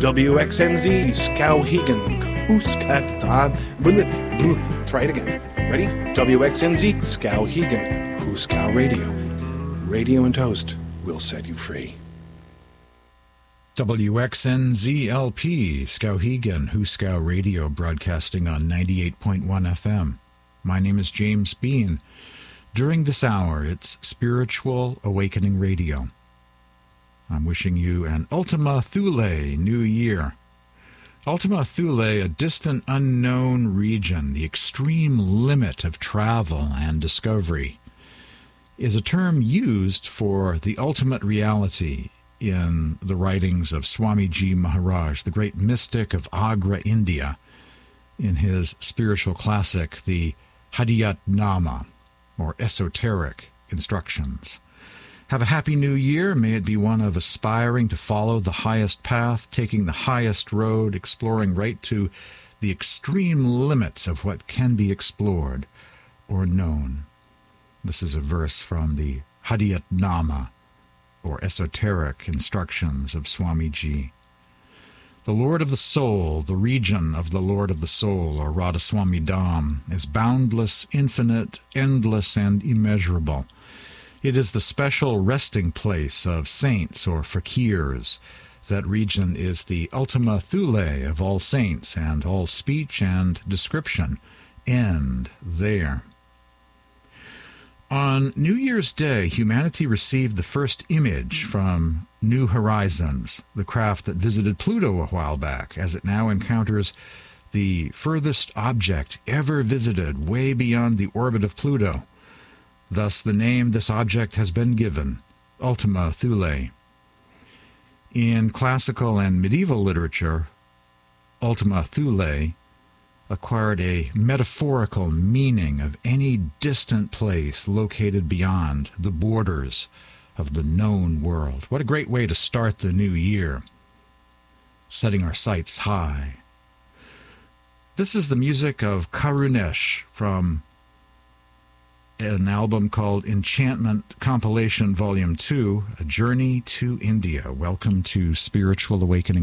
WXNZ, Skowhegan, Huskatan, try it again. Ready? WXNZ, Skowhegan, Huskow Radio. Radio and Toast will set you free. WXNZ-LP, Skowhegan, Huskow Radio, broadcasting on 98.1 FM. My name is James Bean. During this hour, it's Spiritual Awakening Radio. I'm wishing you an Ultima Thule New Year. Ultima Thule, a distant unknown region, the extreme limit of travel and discovery, is a term used for the ultimate reality in the writings of Swamiji Maharaj, the great mystic of Agra, India, in his spiritual classic, the Hadiyatnama, or Esoteric Instructions. Have a happy new year. May it be one of aspiring to follow the highest path, taking the highest road, exploring right to the extreme limits of what can be explored or known. This is a verse from the Hadiyatnama, or Esoteric Instructions of Swamiji. The Lord of the Soul, the region of the Lord of the Soul, or Radhaswami Dham, is boundless, infinite, endless, and immeasurable. It is the special resting place of saints or fakirs. That region is the Ultima Thule of all saints, and all speech and description end there. On New Year's Day, humanity received the first image from New Horizons, the craft that visited Pluto a while back, as it now encounters the furthest object ever visited way beyond the orbit of Pluto. Thus, the name this object has been given, Ultima Thule. In classical and medieval literature, Ultima Thule acquired a metaphorical meaning of any distant place located beyond the borders of the known world. What a great way to start the new year, setting our sights high. This is the music of Karunesh from an album called Enchantment Compilation Volume 2, A Journey to India. Welcome to Spiritual Awakening